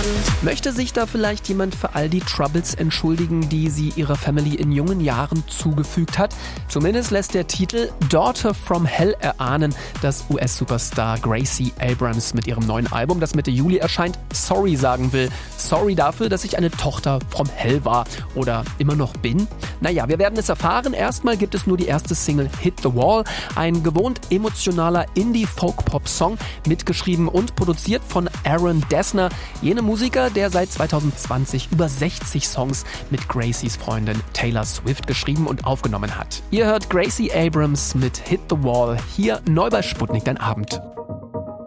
Möchte sich da vielleicht jemand für all die Troubles entschuldigen, die sie ihrer Family in jungen Jahren zugefügt hat? Zumindest lässt der Titel Daughter from Hell erahnen, dass US-Superstar Gracie Abrams mit ihrem neuen Album, das Mitte Juli erscheint, sorry sagen will. Sorry dafür, dass ich eine Tochter vom Hell war oder immer noch bin. Naja, wir werden es erfahren. Erstmal gibt es nur die erste Single Hit the Wall, ein gewohnt emotionaler Indie-Folk-Pop-Song, mitgeschrieben und produziert von Aaron Dessner, jenem Musiker, der seit 2020 über 60 Songs mit Gracies Freundin Taylor Swift geschrieben und aufgenommen hat. Ihr hört Gracie Abrams mit Hit the Wall, hier neu bei Sputnik, dein Abend.